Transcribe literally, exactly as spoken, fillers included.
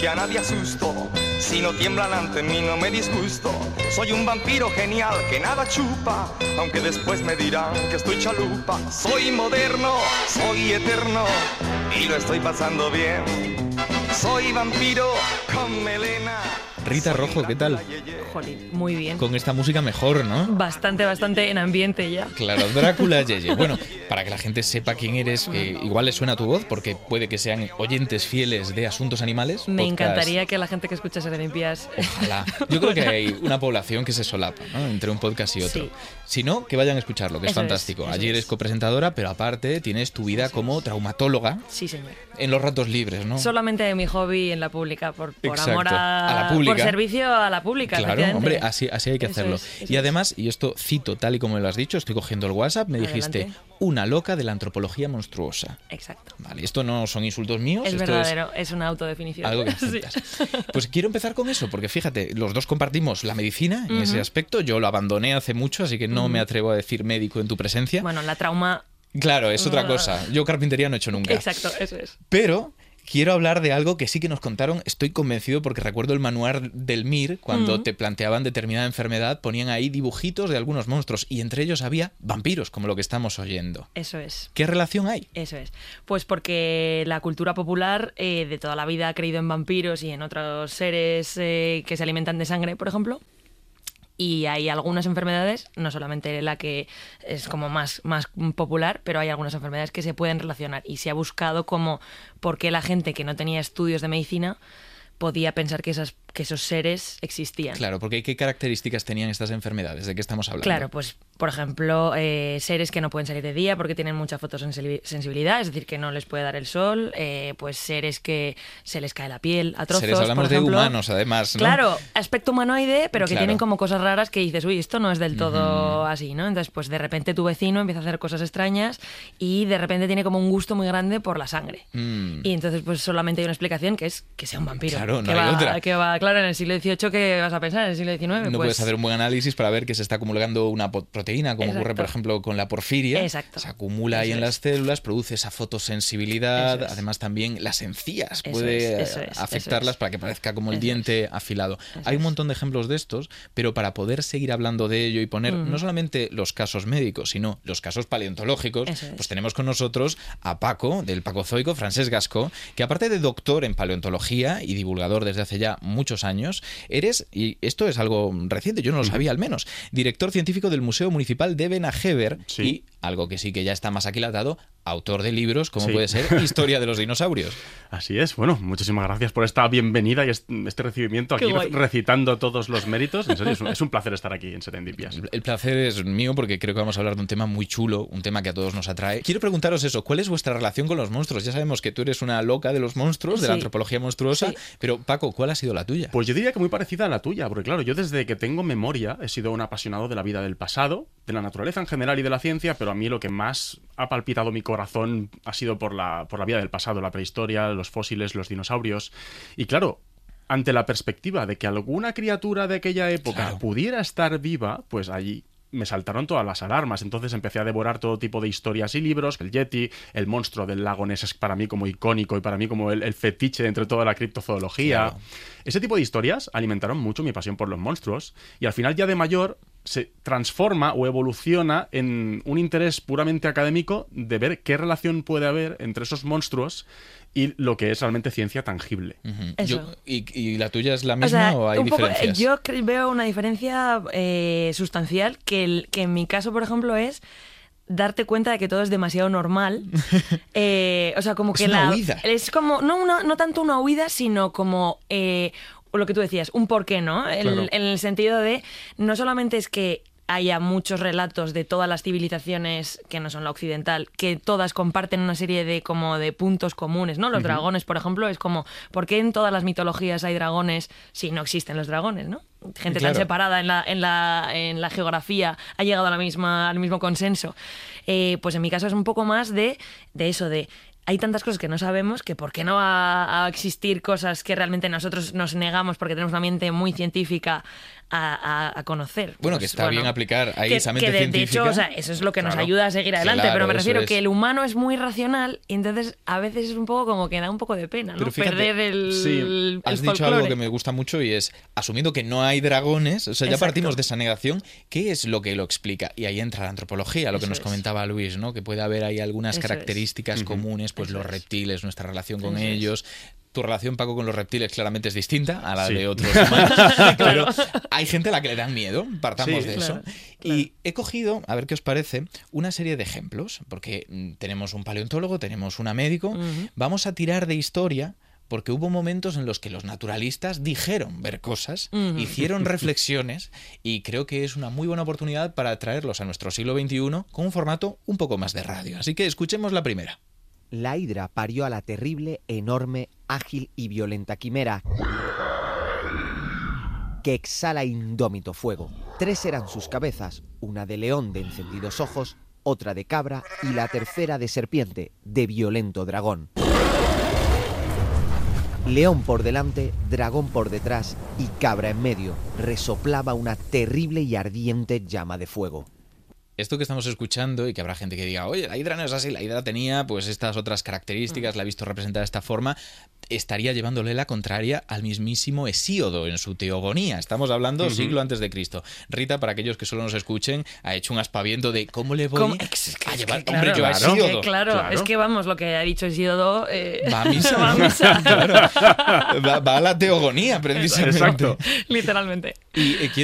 Que a nadie asusto, si no tiemblan ante mí no me disgusto. Soy un vampiro genial que nada chupa, aunque después me dirán que estoy chalupa. Soy moderno, soy eterno y lo estoy pasando bien. Soy vampiro con melena. Rita Rojo, ¿qué tal? Jolín, muy bien. Con esta música mejor, ¿no? Bastante, bastante en ambiente ya. Claro, Drácula Yeye. Bueno, para que la gente sepa quién eres, eh, igual le suena tu voz, porque puede que sean oyentes fieles de Asuntos Animales. Me podcast. encantaría que la gente que escucha Serendipías... Ojalá. Yo creo que hay una población que se solapa, ¿no?, entre un podcast y otro. Sí. Si no, que vayan a escucharlo, que es Eso fantástico. es, eso Allí eres es. copresentadora, pero aparte tienes tu vida Eso como es. traumatóloga Sí, señor. en los ratos libres, ¿no? Solamente mi hobby en la pública, por, por Exacto. amor a, A la pública. por servicio a la pública. Claro, efectivamente. hombre, así, así hay que Eso hacerlo. es, eso Y es. además, y esto cito tal y como me lo has dicho, estoy cogiendo el WhatsApp, me dijiste, Adelante. una loca de la antropología monstruosa. Exacto. Vale, esto no son insultos míos, Es esto verdadero, es, una autodefinición. algo que Sí. aceptas. Pues quiero empezar con eso, porque fíjate, los dos compartimos la medicina en ese Ujú. aspecto. Yo lo abandoné hace mucho, así que no me atrevo a decir médico en tu presencia. Bueno, la trauma... Claro, es otra cosa. Yo carpintería no he hecho nunca. Exacto, eso es. Pero quiero hablar de algo que sí que nos contaron, estoy convencido, porque recuerdo el manual del M I R, cuando Ujú. te planteaban determinada enfermedad, ponían ahí dibujitos de algunos monstruos, y entre ellos había vampiros, como lo que estamos oyendo. Eso es. ¿Qué relación hay? Eso es. Pues porque la cultura popular eh, de toda la vida ha creído en vampiros y en otros seres eh, que se alimentan de sangre, por ejemplo. Y hay algunas enfermedades, no solamente la que es como más, más popular, pero hay algunas enfermedades que se pueden relacionar. Y se ha buscado como por qué la gente que no tenía estudios de medicina podía pensar que, esas, que esos seres existían. Claro, porque ¿qué características tenían estas enfermedades? ¿De qué estamos hablando? Claro, pues por ejemplo, eh, seres que no pueden salir de día porque tienen mucha fotosensibilidad, es decir, que no les puede dar el sol, eh, pues seres que se les cae la piel a trozos, Seres, hablamos por ejemplo. de humanos, además, ¿no? Claro, aspecto humanoide, pero que Claro. tienen como cosas raras que dices, uy, esto no es del todo así, ¿no? Entonces, pues de repente tu vecino empieza a hacer cosas extrañas y de repente tiene como un gusto muy grande por la sangre. Mm. Y entonces, pues solamente hay una explicación que es que sea un vampiro. Claro, no que hay va, otra. Que va, claro, en el siglo dieciocho, ¿qué vas a pensar? En el siglo diecinueve, No pues... puedes hacer un buen análisis para ver que se está acumulando una po- proteína, como Exacto. ocurre, por ejemplo, con la porfiria. Exacto. Se acumula ahí Eso en es. las células, produce esa fotosensibilidad. Eso es. Además, también las encías Eso puede es, eso es, afectarlas eso es. para que parezca como el Eso diente afilado. Eso Hay un es. montón de ejemplos de estos, pero para poder seguir hablando de ello y poner Ujú. no solamente los casos médicos, sino los casos paleontológicos, Eso es. pues tenemos con nosotros a Paco, del Pacozoico, Francesc Gascó, que aparte de doctor en paleontología y divulgador desde hace ya muchos años, eres, y esto es algo reciente, yo no lo sabía al menos, director científico del Museo Municipal de Benajever. Sí. Y, algo que sí que ya está más aquilatado, autor de libros como Sí. puede ser Historia de los dinosaurios. Así es. Bueno, muchísimas gracias por esta bienvenida y est- este recibimiento Qué aquí, guay. recitando todos los méritos. En serio, es un, es un placer estar aquí en Serendipias. El placer es mío porque creo que vamos a hablar de un tema muy chulo, un tema que a todos nos atrae. Quiero preguntaros eso, ¿cuál es vuestra relación con los monstruos? Ya sabemos que tú eres una loca de los monstruos, de la Sí. antropología monstruosa, Sí. pero Paco, ¿cuál ha sido la tuya? Pues yo diría que muy parecida a la tuya, porque claro, yo desde que tengo memoria he sido un apasionado de la vida del pasado, de la naturaleza en general y de la ciencia, pero a mí lo que más ha palpitado mi corazón ha sido por la, por la vida del pasado, la prehistoria, los fósiles, los dinosaurios. Y claro, ante la perspectiva de que alguna criatura de aquella época Claro. pudiera estar viva, pues allí me saltaron todas las alarmas. Entonces empecé a devorar todo tipo de historias y libros. El Yeti, el monstruo del lago Ness es para mí como icónico y para mí como el, el fetiche entre toda la criptozoología. Claro. Ese tipo de historias alimentaron mucho mi pasión por los monstruos y al final ya de mayor se transforma o evoluciona en un interés puramente académico de ver qué relación puede haber entre esos monstruos y lo que es realmente ciencia tangible. Ujú. Eso. Yo- y, ¿Y la tuya es la O misma sea, o, hay un poco, diferencias? yo cre- veo una diferencia eh, sustancial que, el- que en mi caso, por ejemplo, es darte cuenta de que todo es demasiado normal. Eh, o sea, como Es que una la... huida. Es como, no, una- no tanto una huida, sino como... eh, lo que tú decías, un porqué, ¿no? El- Claro. En el sentido de, no solamente es que haya muchos relatos de todas las civilizaciones que no son la occidental, que todas comparten una serie de como de puntos comunes, ¿no? Los dragones, por ejemplo, es como, ¿por qué en todas las mitologías hay dragones si no existen los dragones, ¿no? Gente Claro. tan separada en la, en la, en la geografía ha llegado a la misma, al mismo consenso. Eh, pues en mi caso es un poco más de, de eso, de hay tantas cosas que no sabemos que ¿por qué no va a existir cosas que realmente nosotros nos negamos porque tenemos una mente muy científica a, a, a conocer? Bueno, Pues, que está bueno, bien aplicar ahí que, esa mente que de, de científica. hecho, o sea, eso es lo que nos Claro. ayuda a seguir adelante, Claro, pero me eso refiero es. que el humano es muy racional y entonces a veces es un poco como que da un poco de pena, ¿no? Pero fíjate, perder el, sí, el Has dicho folclore. algo que me gusta mucho y es, asumiendo que no hay dragones, o sea, ya Exacto. partimos de esa negación, ¿qué es lo que lo explica? Y ahí entra la antropología, lo que Eso nos es. comentaba Luis, ¿no? Que puede haber ahí algunas Eso es. características Ujú. comunes, pues Eso los es. reptiles, nuestra relación con Eso es. ellos. Tu relación, Paco, con los reptiles claramente es distinta a la Sí. de otros humanos, pero hay gente a la que le dan miedo, partamos Sí. de Claro, eso. Y he cogido, a ver qué os parece, una serie de ejemplos, porque mm, tenemos un paleontólogo, tenemos una médico, Ujú. vamos a tirar de historia porque hubo momentos en los que los naturalistas dijeron ver cosas, Ujú. hicieron reflexiones y creo que es una muy buena oportunidad para traerlos a nuestro siglo veintiuno con un formato un poco más de radio. Así que escuchemos la primera. La hidra parió a la terrible, enorme, ágil y violenta quimera que exhala indómito fuego. Tres eran sus cabezas, una de león de encendidos ojos, otra de cabra y la tercera de serpiente, de violento dragón. León por delante, dragón por detrás y cabra en medio, resoplaba una terrible y ardiente llama de fuego. Esto que estamos escuchando, y que habrá gente que diga, oye, la hidra no es así, la hidra tenía pues estas otras características, la he visto representada de esta forma, estaría llevándole la contraria al mismísimo Hesíodo en su Teogonía. Estamos hablando Ujú. siglo antes de Cristo. Rita, para aquellos que solo nos escuchen, ha hecho un aspaviento de cómo le voy ¿Cómo? Es que- a es llevar... que, Hombre, claro, yo a es Hesíodo. que, claro, Claro. es que vamos, lo que ha dicho Hesíodo eh, Va a misa. va a misa. Claro. Va, va a la Teogonía, precisamente. Exacto. Literalmente. Y eh,